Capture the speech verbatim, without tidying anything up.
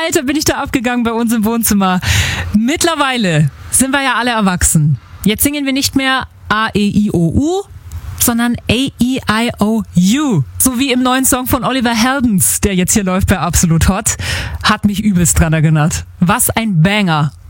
Alter, bin ich da abgegangen bei uns im Wohnzimmer. Mittlerweile sind wir ja alle erwachsen. Jetzt singen wir nicht mehr A, E, I, O, U, sondern A, E, I, O, U. So wie im neuen Song von Oliver Heldens, der jetzt hier läuft bei Absolut Hot. Hat mich übelst dran erinnert. Was ein Banger.